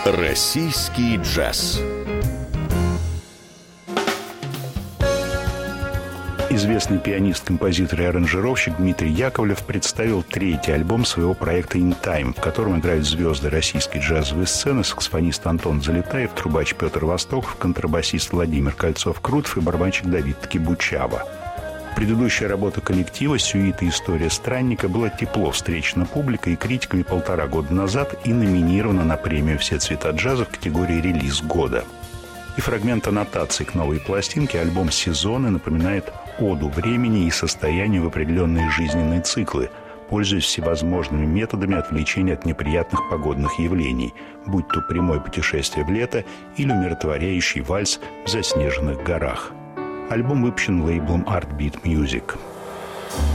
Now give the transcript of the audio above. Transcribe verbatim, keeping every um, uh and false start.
Российский джаз. Известный пианист, композитор и аранжировщик Дмитрий Яковлев представил третий альбом своего проекта «In Time», в котором играют звезды российской джазовой сцены, саксофонист Антон Залетаев, трубач Петр Востоков, контрабасист Владимир Кольцов-Крутов и барабанщик Давид Ткибучава. Предыдущая работа коллектива «Сюита. История странника» была тепло встречена публикой и критиками полтора года назад и номинирована на премию «Все цвета джаза» в категории «Релиз года». И фрагмент аннотации к новой пластинке альбом «Сезоны» напоминает оду времени и состоянию в определенные жизненные циклы, пользуясь всевозможными методами отвлечения от неприятных погодных явлений, будь то прямое путешествие в лето или умиротворяющий вальс в заснеженных горах. Альбом выпущен лейблом Art Beat Music.